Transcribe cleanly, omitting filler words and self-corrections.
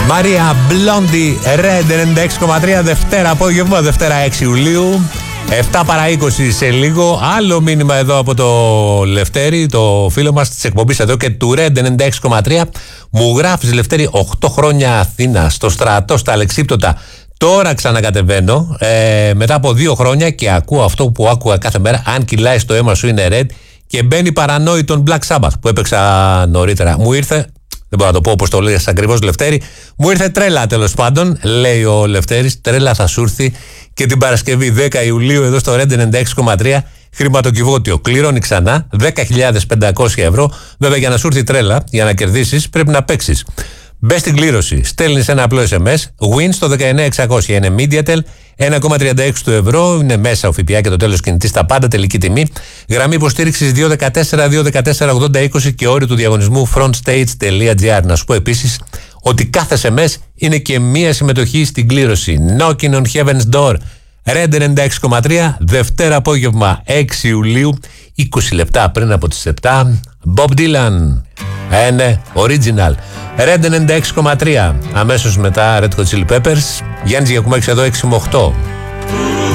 Μαρία Μπλόντι, Red 96,3, Δευτέρα απόγευμα, Δευτέρα 6 Ιουλίου, 7 παρά 20 σε λίγο. Άλλο μήνυμα εδώ από το Λευτέρη, το φίλο μας της εκπομπής εδώ και του Red 96,3. Μου γράφεις, Λευτέρη, 8 χρόνια Αθήνα, στο στρατό, στα Αλεξίπτωτα. Τώρα ξανακατεβαίνω, μετά από 2 χρόνια και ακούω αυτό που άκουγα κάθε μέρα. Αν κυλάει στο αίμα σου είναι Red. Και μπαίνει παρανόητον Black Sabbath που έπαιξα νωρίτερα. Μου ήρθε, δεν μπορώ να το πω όπως το λέει ακριβώς, Λευτέρη, μου ήρθε τρέλα τέλος πάντων, λέει ο Λευτέρης. Τρέλα θα σου έρθει και την Παρασκευή 10 Ιουλίου εδώ στο Red 96,3. Χρηματοκιβώτιο. Κληρώνει ξανά 10.500 ευρώ. Βέβαια, για να σου έρθει τρέλα, για να κερδίσεις, πρέπει να παίξεις. Μπες στην κλήρωση, στέλνεις ένα απλό SMS, win στο 19600, είναι Mediatel, 1,36 του ευρώ, είναι μέσα ο ΦΠΑ και το τέλος κινητής, τα πάντα, τελική τιμή. Γραμμή υποστήριξης 214-214-80-20 και όριο του διαγωνισμού frontstage.gr. Να σου πω επίσης ότι κάθε SMS είναι και μία συμμετοχή στην κλήρωση. Knocking on Heaven's Door, Red 96,3, Δευτέρα απόγευμα 6 Ιουλίου, 20 λεπτά πριν από τις 7, Bob Dylan. Ναι, original. Red 96,3. Αμέσως μετά Red Hot Chili Peppers. Γιάννης Γιακουμάκης εδώ 6 με 8.